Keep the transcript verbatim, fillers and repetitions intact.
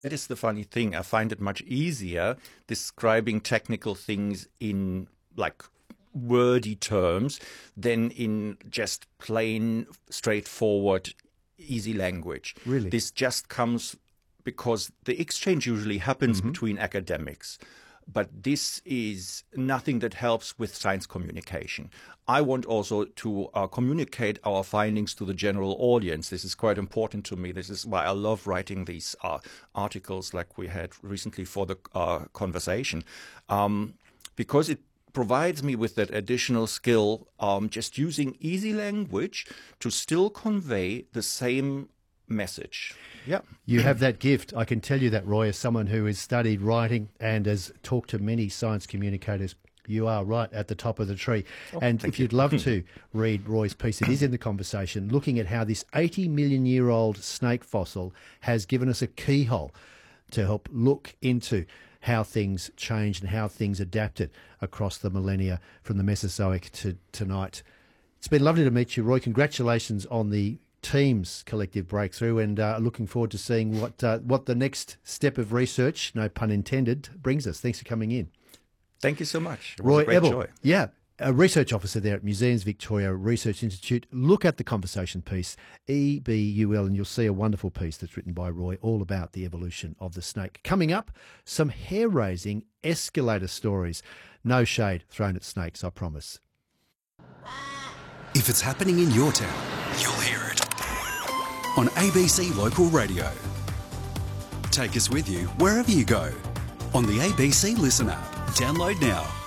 That is the funny thing. I find it much easier describing technical things in like wordy terms than in just plain, straightforward, easy language. Really? This just comes because the exchange usually happens Mm-hmm. between academics. But this is nothing that helps with science communication. I want also to uh, communicate our findings to the general audience. This is quite important to me. This is why I love writing these uh, articles like we had recently for the uh, conversation, um, because it provides me with that additional skill, um, just using easy language to still convey the same message. Yeah. You have that gift. I can tell you that, Roy, as someone who has studied writing and has talked to many science communicators. You are right at the top of the tree. Oh, and if you. you'd love to read Roy's piece, it is in the conversation, looking at how this eighty million year old snake fossil has given us a keyhole to help look into how things changed and how things adapted across the millennia from the Mesozoic to tonight. It's been lovely to meet you, Roy. Congratulations on the team's collective breakthrough, and uh, looking forward to seeing what uh, what the next step of research, no pun intended, brings us. Thanks for coming in. Thank you so much. It was Roy a great Ebel, joy. yeah, a research officer there at Museums Victoria Research Institute. Look at the conversation piece, E B U L, and you'll see a wonderful piece that's written by Roy all about the evolution of the snake. Coming up, some hair-raising escalator stories. No shade thrown at snakes, I promise. If it's happening in your town, you'll hear it on A B C Local Radio. Take us with you wherever you go on the A B C Listen app. Download now.